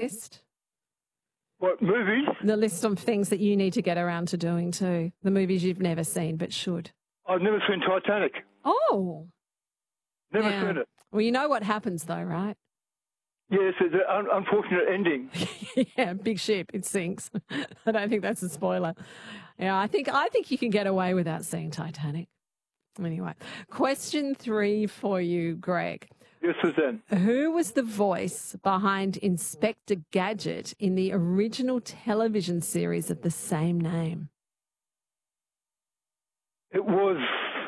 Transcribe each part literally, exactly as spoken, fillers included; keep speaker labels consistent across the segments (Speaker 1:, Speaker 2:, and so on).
Speaker 1: list?
Speaker 2: What, movies?
Speaker 1: The list of things that you need to get around to doing too. The movies you've never seen but should.
Speaker 2: I've never seen Titanic.
Speaker 1: Oh.
Speaker 2: Never
Speaker 1: yeah.
Speaker 2: seen it.
Speaker 1: Well, you know what happens though, right?
Speaker 2: Yes, it's an un- unfortunate ending.
Speaker 1: Yeah, big ship, it sinks. I don't think that's a spoiler. Yeah, I think I think you can get away without seeing Titanic. Anyway, question three for you, Greg.
Speaker 2: Yes, Suzanne.
Speaker 1: Who was the voice behind Inspector Gadget in the original television series of the same name?
Speaker 2: It was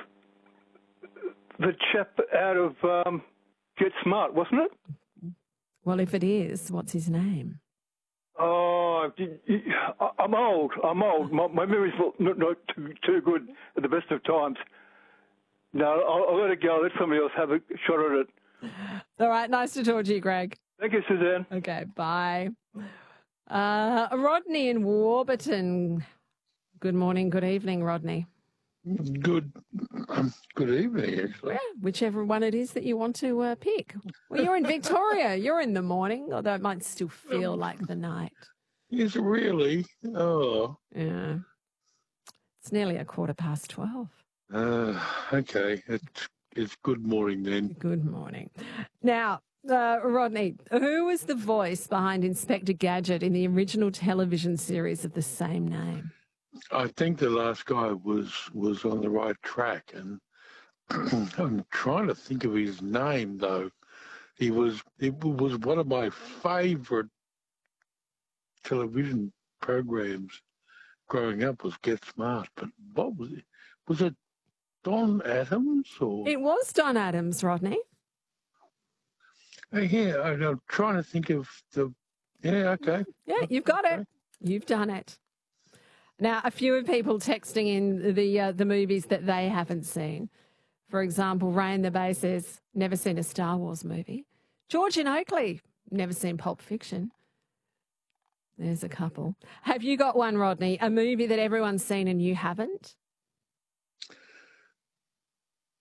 Speaker 2: the chap out of um, Get Smart, wasn't it?
Speaker 1: Well, if it is, what's his name?
Speaker 2: Oh, I'm old. I'm old. My, my memory's not, not too, too good at the best of times. No, I'll, I'll let it go. Let somebody else have a shot at it.
Speaker 1: All right. Nice to talk to you, Greg.
Speaker 2: Thank you, Suzanne.
Speaker 1: Okay. Bye. Uh, Rodney in Warburton. Good morning. Good evening, Rodney.
Speaker 3: Good um, good evening, actually.
Speaker 1: Yeah, whichever one it is that you want to uh, pick. Well, you're in Victoria. You're in the morning, although it might still feel like the night.
Speaker 3: Is it really? Oh.
Speaker 1: Yeah. It's nearly a quarter past twelve.
Speaker 3: Uh, okay. It's, it's good morning then.
Speaker 1: Good morning. Now, uh, Rodney, who was the voice behind Inspector Gadget in the original television series of the same name?
Speaker 3: I think the last guy was was on the right track, and I'm trying to think of his name though. He was it was one of my favourite television programs growing up was Get Smart. But what was it? Was it Don Adams or?
Speaker 1: It was Don Adams, Rodney.
Speaker 3: Uh, yeah, I, I'm trying to think of the. Yeah, okay.
Speaker 1: Yeah, you've got it. You've done it. Now, a few people texting in the uh, the movies that they haven't seen. For example, Ray in the Bay says, never seen a Star Wars movie. George in Oakley, never seen Pulp Fiction. There's a couple. Have you got one, Rodney, a movie that everyone's seen and you haven't?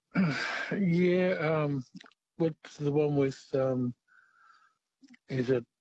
Speaker 3: Yeah, um, what's the one with, um, is it